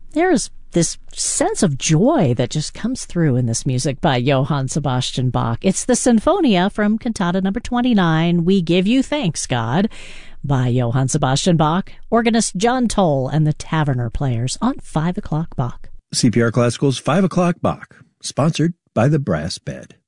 There's this sense of joy that just comes through in this music by Johann Sebastian Bach. It's the Sinfonia from Cantata number 29, We Give You Thanks, God, by Johann Sebastian Bach, organist John Toll and the Taverner Players on 5 O'Clock Bach. CPR Classical's 5 O'Clock Bach, sponsored by the Brass Bed.